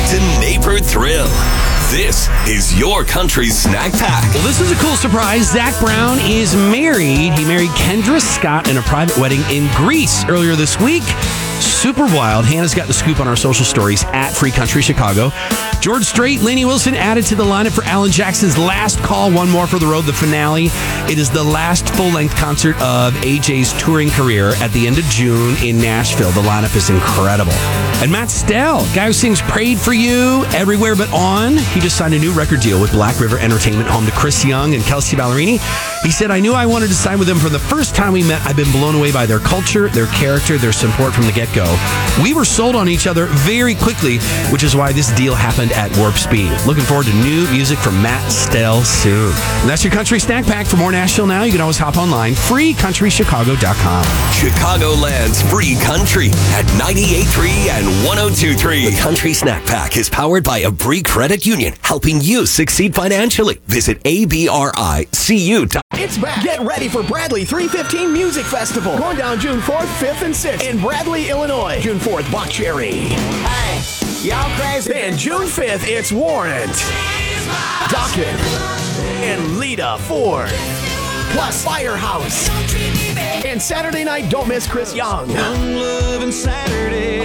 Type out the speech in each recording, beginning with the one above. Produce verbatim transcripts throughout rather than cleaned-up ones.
to Neighbor Thrill. This is your country snack pack. Well, this is a cool surprise. Zach Brown is married. He married Kendra Scott in a private wedding in Greece earlier this week. Super wild. Hannah's got the scoop on our social stories at Free Country Chicago. George Strait, Lainey Wilson added to the lineup for Alan Jackson's Last Call, One More for the Road, the finale. It is the last full-length concert of A J's touring career at the end of June in Nashville. The lineup is incredible. And Matt Stell, guy who sings Prayed for You, Everywhere But On. He just signed a new record deal with Black River Entertainment, home to Chris Young and Kelsey Ballerini. He said, I knew I wanted to sign with them from the first time we met. I've been blown away by their culture, their character, their support from the get-go. We were sold on each other very quickly, which is why this deal happened at warp speed. Looking forward to new music from Matt Stell soon. And that's your Country Snack Pack. For more Nashville Now, you can always hop online, free country chicago dot com. Chicagoland's Free Country at ninety-eight point three and one oh two point three. The Country Snack Pack is powered by Abri Credit Union, helping you succeed financially. Visit A B R I C U dot com. It's back. Get ready for Bradley three fifteen Music Festival. Going down June fourth, fifth, and sixth in Bradley, Illinois. June fourth, Bach Cherry. Hey, y'all crazy. Then June fifth, it's Warrant, Dokken, and Lita Ford. Plus Firehouse. And Saturday night, don't miss Chris Young. Saturday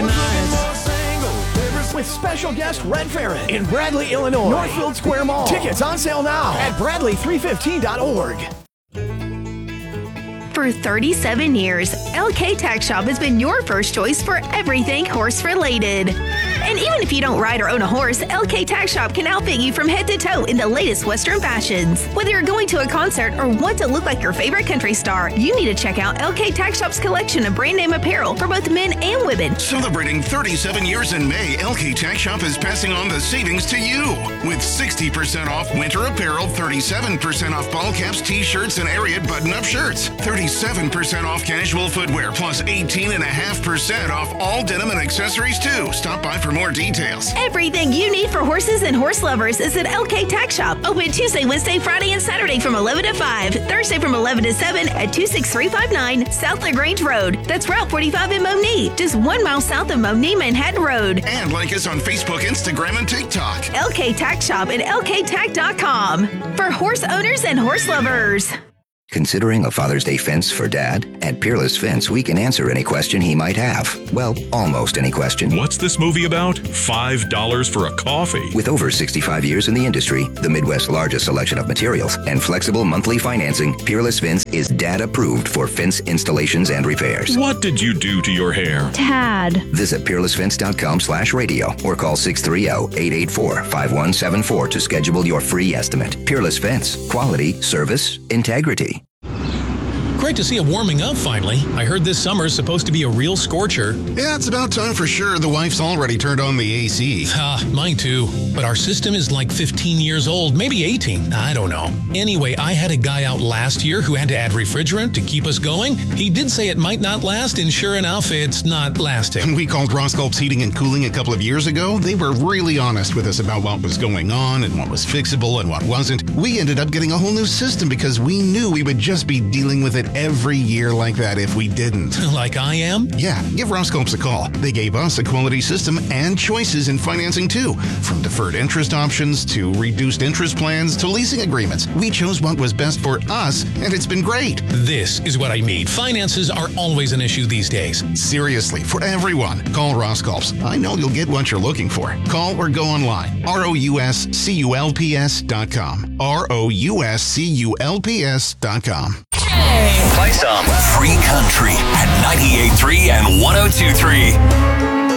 With special guest Red Farron in Bradley, Illinois. Northfield Square Mall. Tickets on sale now at bradley three fifteen dot org. For thirty-seven years, L K Tack Shop has been your first choice for everything horse-related. And even if you don't ride or own a horse, L K Tack Shop can outfit you from head to toe in the latest Western fashions. Whether you're going to a concert or want to look like your favorite country star, you need to check out L K Tack Shop's collection of brand name apparel for both men and women. Celebrating thirty-seven years in May, L K Tack Shop is passing on the savings to you. With sixty percent off winter apparel, thirty-seven percent off ball caps, t-shirts, and Ariat button-up shirts. thirty-seven percent off casual footwear, plus eighteen point five percent off all denim and accessories too. Stop by for more details. Everything you need for horses and horse lovers is at L K Tack Shop. Open Tuesday, Wednesday, Friday, and Saturday from eleven to five. Thursday from eleven to seven at two six three five nine South LaGrange Road. That's Route forty-five in Monee, just one mile south of Monee, Manhattan Road. And like us on Facebook, Instagram, and TikTok. L K Tack Shop at L K tack dot com for horse owners and horse lovers. Considering a Father's Day fence for Dad? At Peerless Fence, we can answer any question he might have. Well, almost any question. What's this movie about? Five dollars for a coffee. With over sixty-five years in the industry, the Midwest's largest selection of materials, and flexible monthly financing, Peerless Fence is Dad approved for fence installations and repairs. What did you do to your hair? Dad. Visit peerless fence dot com slash radio or call six three zero, eight eight four, five one seven four to schedule your free estimate. Peerless Fence. Quality, service, integrity. Great to see it warming up finally. I heard this summer is supposed to be a real scorcher. Yeah, it's about time for sure. The wife's already turned on the A C. Ah, mine too. But our system is like fifteen years old, maybe eighteen. I don't know. Anyway, I had a guy out last year who had to add refrigerant to keep us going. He did say it might not last, and sure enough, it's not lasting. We called Rosculp's Heating and Cooling a couple of years ago. They were really honest with us about what was going on and what was fixable and what wasn't. We ended up getting a whole new system because we knew we would just be dealing with it every year like that if we didn't. Like I am? Yeah, give Rosculp's a call. They gave us a quality system and choices in financing too. From deferred interest options to reduced interest plans to leasing agreements. We chose what was best for us, and it's been great. This is what I need. Finances are always an issue these days. Seriously, for everyone, call Rosculp's. I know you'll get what you're looking for. Call or go online. R O U S C U L P S dot com. R O U S C U L P S dot com. Play some Free Country at ninety-eight point three and one oh two point three.